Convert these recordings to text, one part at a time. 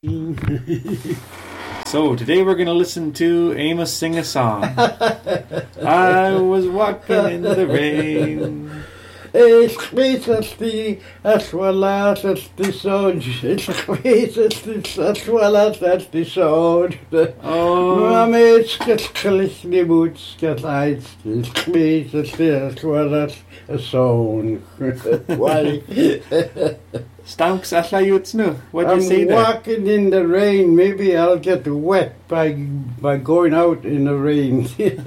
So today we're going to listen to Amos sing a song. I was walking in the rain. Ich weiß, dass die Aswalas als die Sohn. Ich weiß, dass die Aswalas als die Sohn. Mama ist gleich nicht gut, gleich. Ich weiß, dass die Aswalas als Sohn. Stamks Ashlayutsnu. What do you say there? I'm walking in the rain. Maybe I'll get wet by going out in the rain.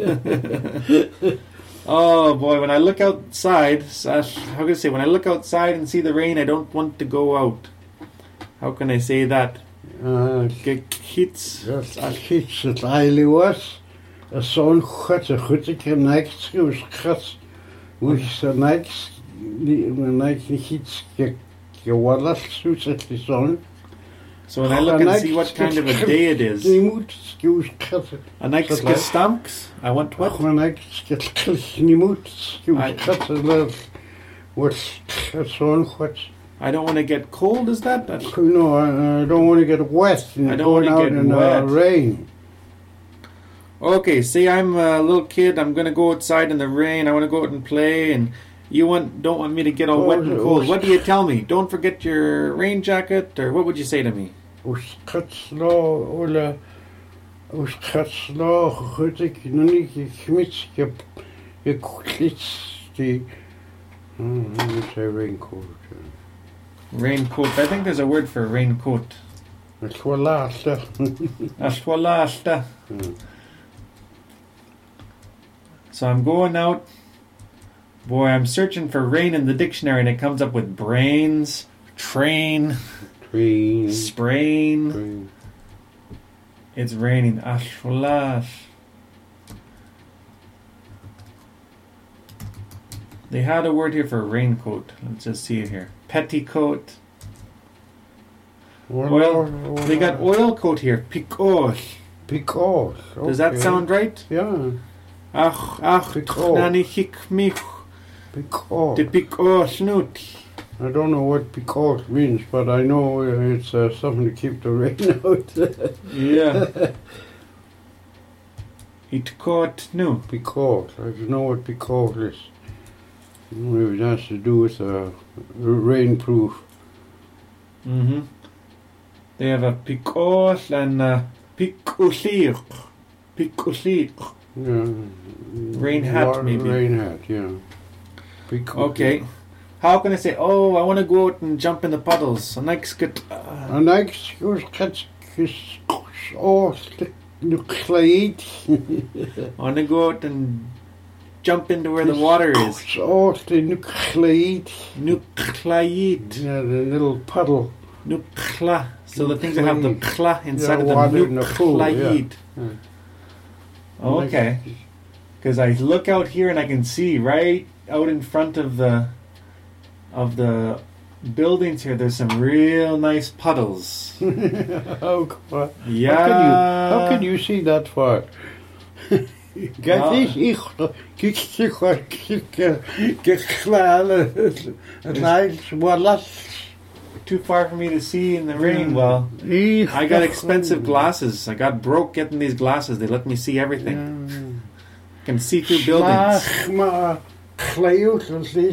Oh boy, when I look outside, how can I say, when I look outside and see the rain, I don't want to go out. How can I say that? Hits. Hits het eigenlijk was. Zo'n goed, een goede connect, was gas. Hoe is er niks? Niet iets geweldig, zo zegt de zon. So when I look and see what kind of a day it is, a nice stamps, I want what? I don't want to get cold, is that? No, I don't want to get wet. I don't want to get in wet. Rain. Okay, say I'm a little kid, I'm going to go outside in the rain, I want to go out and play, and you don't want me to get all wet and cold. What do you tell me? Don't forget your rain jacket, or what would you say to me? Raincoat. I think there's a word for raincoat. Ashwalasta. So I'm going out. Boy, I'm searching for rain in the dictionary and it comes up with brains, sprain. It's raining. Ashwalash. They had a word here for raincoat. Let's just see it here. Petticoat. Oil. They got oil coat here. Picosh. Okay. Does that sound right? Yeah. Ach, nani hikmich. Picosh. The picosh noot. I don't know what picosh means, but I know it's something to keep the rain out. Yeah. It caught no. Picosh. I don't know what picosh is. Maybe it has to do with rainproof. Mm-hmm. They have a picosh and a picoshir. Yeah. Rain hat, maybe. Rain hat, yeah. Okay. How can I say, I want to go out and jump in the puddles? I want to go out and jump into where the water is. Nucleid. Yeah, the little puddle. Nucla. So the things that have the kla inside of them. Nucleid. Yeah. Okay. Because I look out here and I can see right out in front of the buildings here, there's some real nice puddles. Oh, God. Yeah. How can you see that far? Too far for me to see in the rain. Well, I got expensive glasses. I got broke getting these glasses. They let me see everything. I can see through buildings. There's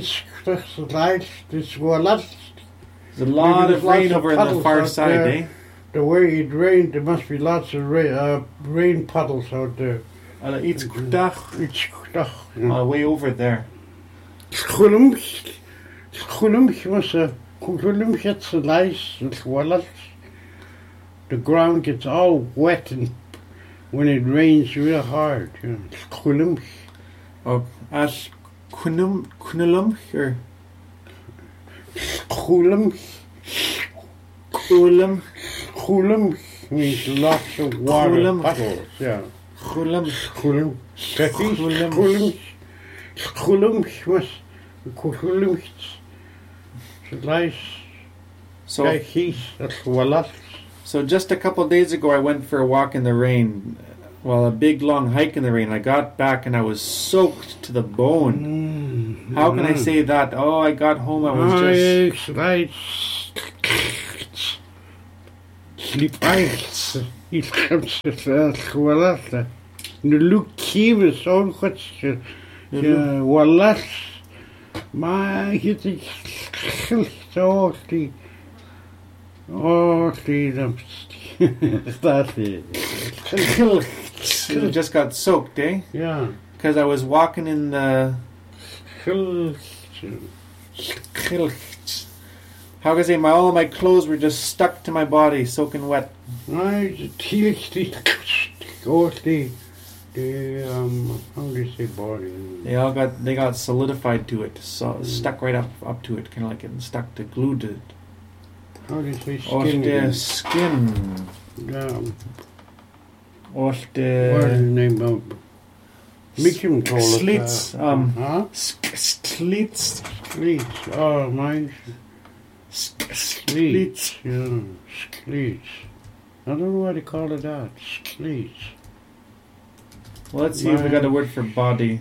a lot of rain over on the far side, eh? The way it rained, there must be lots of rain puddles out there. It's way over there. The ground gets all wet and when it rains real hard. Oh, as kunulum or Kulum means lots of water puddles. Yeah. Kulum So just a couple of days ago I went for a walk in the rain. Well, a big long hike in the rain. I got back and I was soaked to the bone. How can I say that? I got home, I was just... Slipajts. Ilkamsas walata. Nulukkivis on kotske. Walas. Maar je die You just got soaked, eh? Yeah. Because I was walking in the... How can I say, all of my clothes were just stuck to my body, soaking wet. How do you say body? They got solidified to it, so stuck right up to it, kind of like getting stuck to glued to it. How do you say skin? Skin. Yeah. What is the name of? Medium told Slits. Slits. Slits. Oh, mine. Slits. Yeah. Slits. I don't know why they call it that. Slits. Well, let's see if we got a word for body.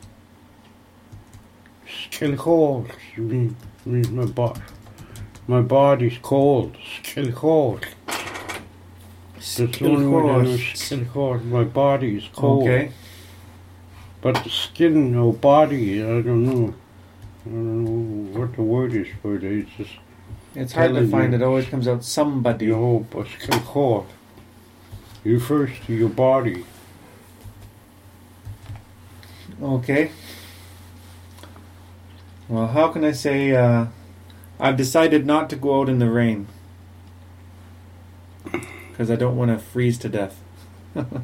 Skilcold. Means my body's cold. Skilcold. That's the only word I know. Skilcold. My body is cold. Okay. But the skin or body, I don't know. I don't know what the word is for it. It's hard to find. It always comes out somebody. No, but skilcold refers to your body. Okay. Well, how can I say, I've decided not to go out in the rain. Because I don't want to freeze to death.